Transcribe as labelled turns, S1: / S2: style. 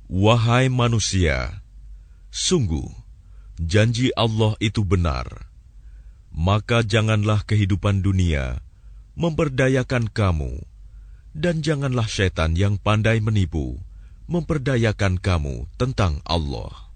S1: Wahai manusia, sungguh janji Allah itu benar. Maka janganlah kehidupan dunia memperdayakan kamu, dan janganlah syaitan yang pandai menipu memperdayakan kamu tentang Allah.